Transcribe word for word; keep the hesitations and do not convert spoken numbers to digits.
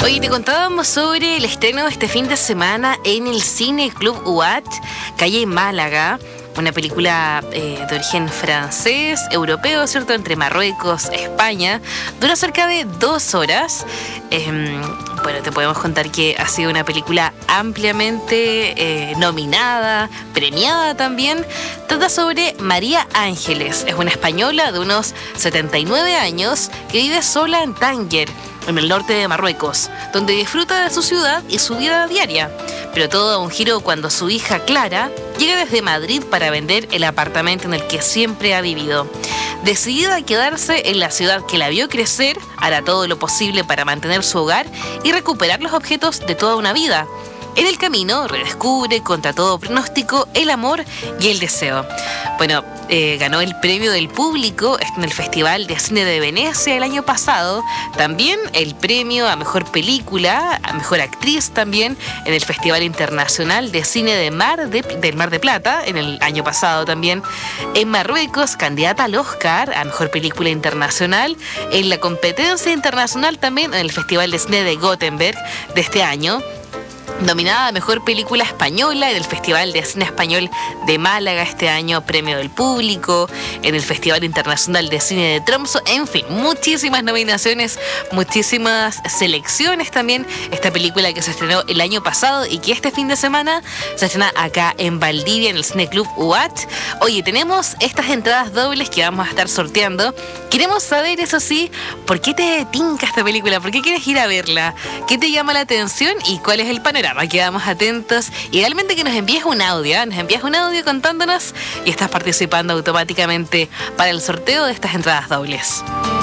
Oye, te contábamos sobre el estreno de este fin de semana en el Cine Club U A T, calle Málaga. Una película eh, de origen francés, europeo, ¿cierto? Entre Marruecos, España. Dura cerca de dos horas. Eh, bueno, te podemos contar que ha sido una película ampliamente eh, nominada, premiada también. Trata sobre María Ángeles. Es una española de unos setenta y nueve años que vive sola en Tánger, en el norte de Marruecos, donde disfruta de su ciudad y su vida diaria. Pero todo da un giro cuando su hija Clara llega desde Madrid para vender el apartamento en el que siempre ha vivido. Decidida a quedarse en la ciudad que la vio crecer, hará todo lo posible para mantener su hogar y recuperar los objetos de toda una vida. En el camino redescubre, contra todo pronóstico, el amor y el deseo. Bueno, eh, ganó el premio del público en el Festival de Cine de Venecia el año pasado. También el premio a Mejor Película, a Mejor Actriz también, en el Festival Internacional de Cine de Mar de, del Mar de Plata, en el año pasado también. En Marruecos, candidata al Oscar a Mejor Película Internacional. En la competencia internacional también, en el Festival de Cine de Gothenburg de este año. Nominada a Mejor Película Española en el Festival de Cine Español de Málaga este año, premio del público, en el Festival Internacional de Cine de Tromsø, en fin, muchísimas nominaciones, muchísimas selecciones también. Esta película que se estrenó el año pasado y que este fin de semana se estrena acá en Valdivia, en el Cine Club U A T. Oye, tenemos estas entradas dobles que vamos a estar sorteando. Queremos saber, eso sí, ¿por qué te tinca esta película? ¿Por qué quieres ir a verla? ¿Qué te llama la atención y cuál es el panorama? Quedamos atentos. Idealmente que nos envíes un audio, ¿eh? Nos envías un audio contándonos y estás participando automáticamente para el sorteo de estas entradas dobles.